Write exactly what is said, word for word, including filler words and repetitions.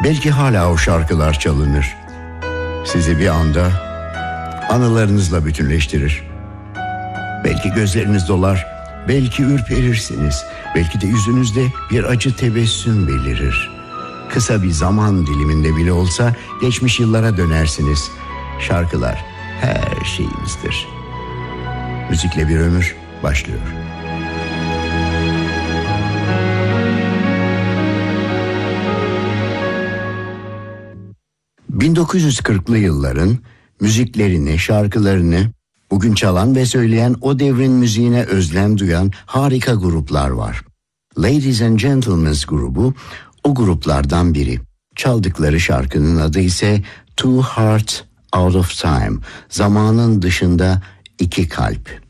Belki hala o şarkılar çalınır. Sizi bir anda anılarınızla bütünleştirir. Belki gözleriniz dolar, belki ürperirsiniz, belki de yüzünüzde bir acı tebessüm belirir. Kısa bir zaman diliminde bile olsa geçmiş yıllara dönersiniz. Şarkılar her şeyimizdir. Müzikle bir ömür başlıyor. bin dokuz yüz kırklı yılların müziklerini, şarkılarını bugün çalan ve söyleyen, o devrin müziğine özlem duyan harika gruplar var. Ladies and Gentlemen grubu o gruplardan biri. Çaldıkları şarkının adı ise Two Hearts Out of Time, zamanın dışında iki kalp.